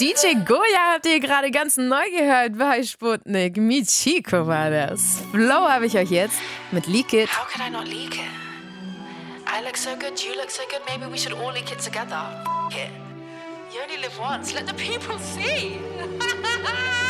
DJ Goya habt ihr gerade ganz neu gehört bei Sputnik. Michiko war das. Flow habe ich euch jetzt mit Leak It. How could I not leak it? I look so good, you look so good, maybe we should all leak it together. F*** it. You only live once, let the people see.